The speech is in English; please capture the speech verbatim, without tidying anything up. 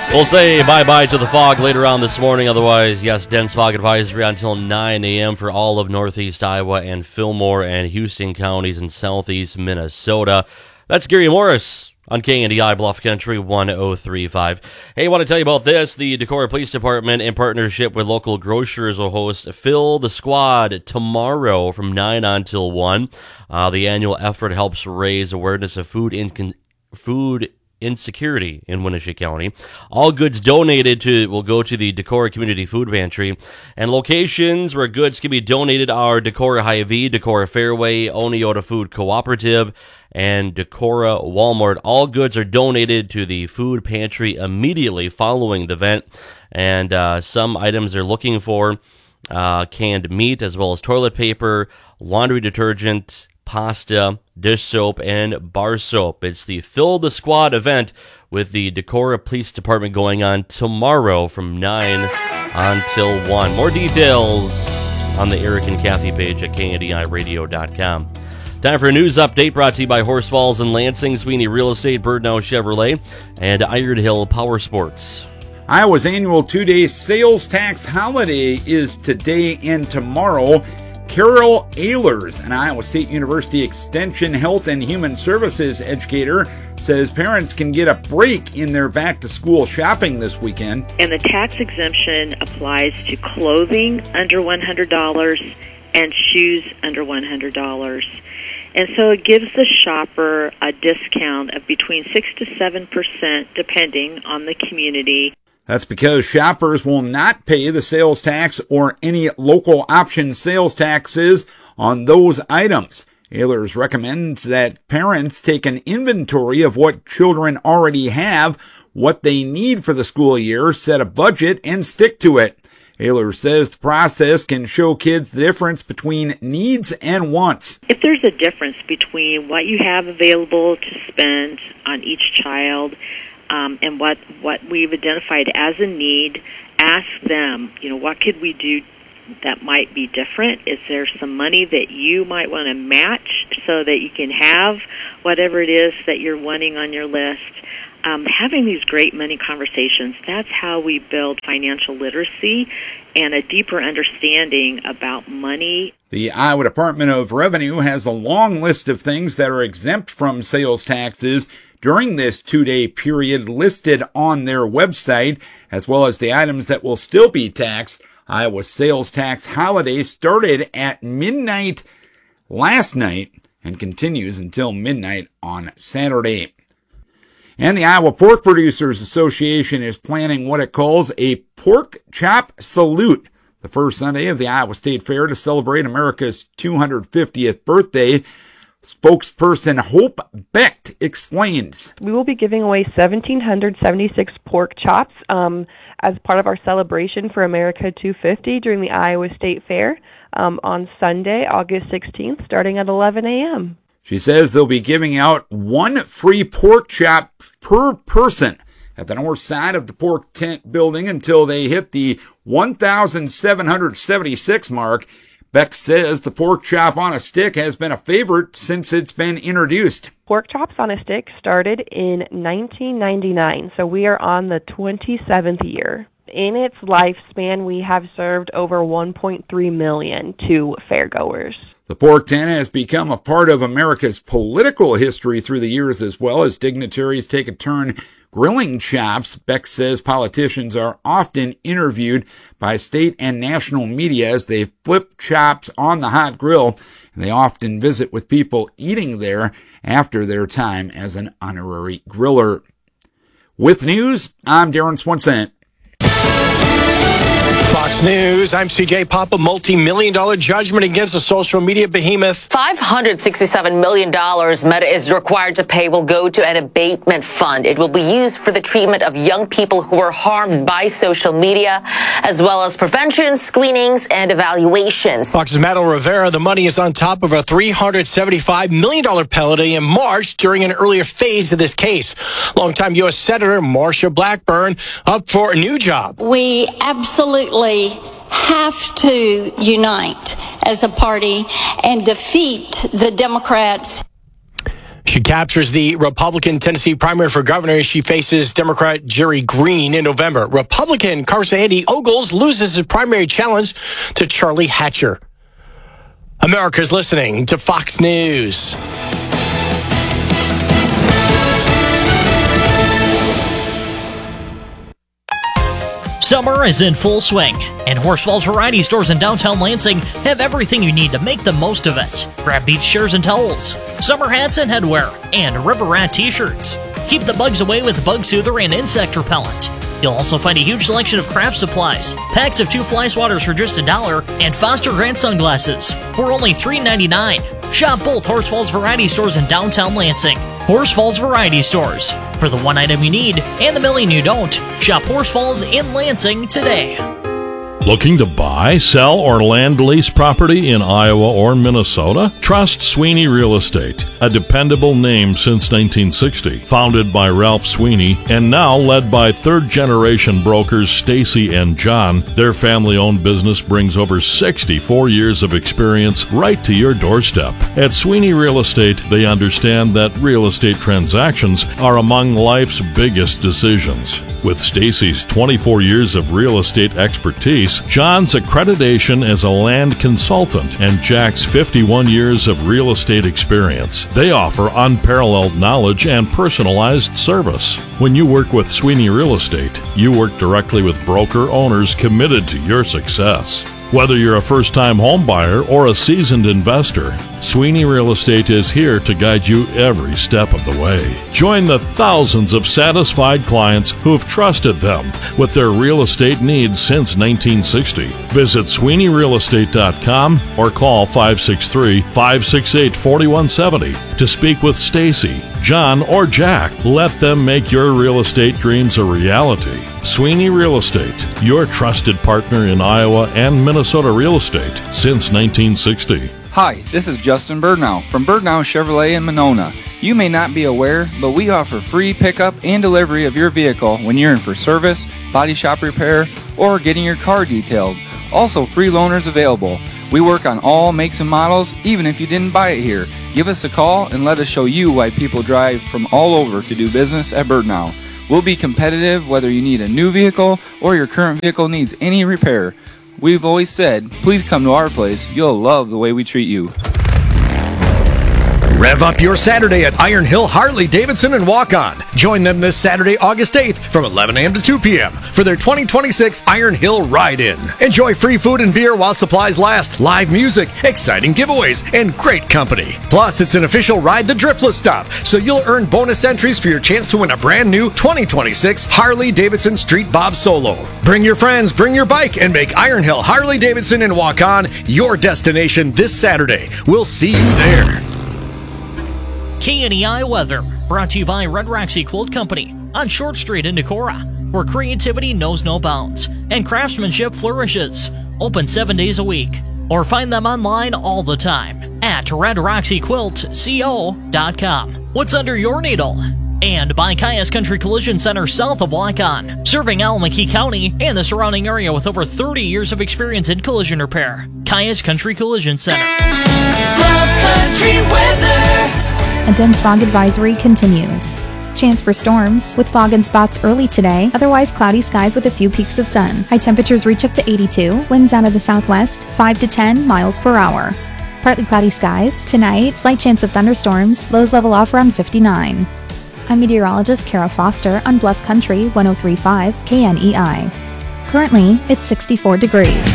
We'll say bye-bye to the fog later on this morning. Otherwise, yes, dense fog advisory until nine a.m. for all of northeast Iowa and Fillmore and Houston counties in southeast Minnesota. That's Gary Morris on K N D I Bluff Country one oh three point five. Hey, I want to tell you about this. The Decorah Police Department, in partnership with local grocers, will host Fill the Squad tomorrow from nine until one. Uh, the annual effort helps raise awareness of food in food insecurity in Wenatchee County. All goods donated to will go to the Decorah Community Food Pantry, and locations where goods can be donated are Decorah Hy-Vee, Decorah Fairway, Oneota Food Cooperative, and Decorah Walmart. All goods are donated to the food pantry immediately following the event, and uh, some items they're looking for uh, canned meat as well as toilet paper, laundry detergent, pasta, dish soap, and bar soap. It's the Fill the Squad event with the Decorah Police Department going on tomorrow from nine until one. More details on the Eric and Kathy page at K N D I radio dot com. Time for a news update brought to you by Horse Falls and Lansing, Sweeney Real Estate, Birdnow Chevrolet, and Iron Hill Power Sports. Iowa's annual two-day sales tax holiday is today and tomorrow. Carol Ehlers, an Iowa State University Extension Health and Human Services educator, says parents can get a break in their back-to-school shopping this weekend. And the tax exemption applies to clothing under one hundred dollars and shoes under one hundred dollars. And so it gives the shopper a discount of between six to seven percent depending on the community. That's because shoppers will not pay the sales tax or any local option sales taxes on those items. Ehlers recommends that parents take an inventory of what children already have, what they need for the school year, set a budget, and stick to it. Ehlers says the process can show kids the difference between needs and wants. If there's a difference between what you have available to spend on each child, Um, and what, what we've identified as a need, ask them, you know, what could we do that might be different? Is there some money that you might want to match so that you can have whatever it is that you're wanting on your list? Um, having these great money conversations, that's how we build financial literacy and a deeper understanding about money. The Iowa Department of Revenue has a long list of things that are exempt from sales taxes during this two-day period listed on their website, as well as the items that will still be taxed. Iowa's sales tax holiday started at midnight last night and continues until midnight on Saturday. And the Iowa Pork Producers Association is planning what it calls a pork chop salute, the first Sunday of the Iowa State Fair to celebrate America's two hundred fiftieth birthday. Spokesperson Hope Becht explains. We will be giving away one thousand seven hundred seventy-six pork chops um, as part of our celebration for America two fifty during the Iowa State Fair um, on Sunday, August sixteenth, starting at eleven a.m. She says they'll be giving out one free pork chop per person at the north side of the pork tent building until they hit the one thousand seven hundred seventy-six mark. Beck says the pork chop on a stick has been a favorite since it's been introduced. Pork chops on a stick started in nineteen ninety-nine, so we are on the twenty-seventh year. In its lifespan, we have served over one point three million to fairgoers. The pork tent has become a part of America's political history through the years, as well as dignitaries take a turn grilling chops. Beck says politicians are often interviewed by state and national media as they flip chops on the hot grill, and they often visit with people eating there after their time as an honorary griller. With news, I'm Darren Swanson. Fox News, I'm C J Papa. Multi-million dollar judgment against the social media behemoth. five hundred sixty-seven million dollars Meta is required to pay will go to an abatement fund. It will be used for the treatment of young people who are harmed by social media, as well as prevention, screenings, and evaluations. Fox's Madeline Rivera, the money is on top of a three hundred seventy-five million dollars penalty in March during an earlier phase of this case. Longtime U S Senator Marsha Blackburn up for a new job. We absolutely have to unite as a party and defeat the Democrats. She captures the Republican Tennessee primary for governor as she faces Democrat Jerry Green in November. Republican Congressman Andy Ogles loses his primary challenge to Charlie Hatcher. America's listening to Fox News. Summer is in full swing, and Horse Falls Variety Stores in downtown Lansing have everything you need to make the most of it. Grab beach chairs and towels, summer hats and headwear, and River Rat t-shirts. Keep the bugs away with Bug Soother and Insect Repellent. You'll also find a huge selection of craft supplies, packs of two fly swatters for just a dollar, and Foster Grant sunglasses for only three ninety-nine. Shop both Horse Falls Variety Stores in downtown Lansing. Horse Falls Variety Stores. For the one item you need and the million you don't, shop Horse Falls in Lansing today. Looking to buy, sell, or land lease property in Iowa or Minnesota? Trust Sweeney Real Estate, a dependable name since nineteen sixty. Founded by Ralph Sweeney and now led by third-generation brokers Stacy and John, their family-owned business brings over sixty-four years of experience right to your doorstep. At Sweeney Real Estate, they understand that real estate transactions are among life's biggest decisions. With Stacy's twenty-four years of real estate expertise, John's accreditation as a land consultant, and Jack's fifty-one years of real estate experience, they offer unparalleled knowledge and personalized service. When you work with Sweeney Real Estate, you work directly with broker owners committed to your success. Whether you're a first-time home buyer or a seasoned investor, Sweeney Real Estate is here to guide you every step of the way. Join the thousands of satisfied clients who have trusted them with their real estate needs since nineteen sixty. Visit Sweeney Real Estate dot com or call five six three, five six eight, four one seven zero to speak with Stacy, John, or Jack. Let them make your real estate dreams a reality. Sweeney Real Estate, your trusted partner in Iowa and Minnesota real estate since nineteen sixty. Hi, this is Justin Birdnow from Birdnow Chevrolet in Monona. You may not be aware, but we offer free pickup and delivery of your vehicle when you're in for service, body shop repair, or getting your car detailed. Also, free loaners available. We work on all makes and models, even if you didn't buy it here. Give us a call and let us show you why people drive from all over to do business at Birdnow. We'll be competitive whether you need a new vehicle or your current vehicle needs any repair. We've always said, please come to our place. You'll love the way we treat you. Rev up your Saturday at Iron Hill Harley Davidson and Walk On. Join them this Saturday, August eighth from eleven a.m. to two p.m. for their twenty twenty-six Iron Hill Ride-In. Enjoy free food and beer while supplies last, live music, exciting giveaways, and great company. Plus, it's an official Ride the Driftless stop, so you'll earn bonus entries for your chance to win a brand new twenty twenty-six Harley Davidson Street Bob Solo. Bring your friends, bring your bike, and make Iron Hill Harley Davidson and Walk On your destination this Saturday. We'll see you there. K N E I weather, brought to you by Red Roxy Quilt Company on Short Street in Decorah, where creativity knows no bounds and craftsmanship flourishes. Open seven days a week, or find them online all the time at red roxy quilt co dot com. What's under your needle? And by Caius Country Collision Center south of Waukon, serving Alameda County and the surrounding area with over thirty years of experience in collision repair. Caius Country Collision Center. Love Country weather. A dense fog advisory continues. Chance for storms, with fog and spots early today, otherwise cloudy skies with a few peaks of sun. High temperatures reach up to eighty-two, winds out of the southwest, five to ten miles per hour. Partly cloudy skies. Tonight, slight chance of thunderstorms, lows level off around fifty-nine. I'm meteorologist Kara Foster on Bluff Country one oh three point five K N E I. Currently, it's sixty-four degrees.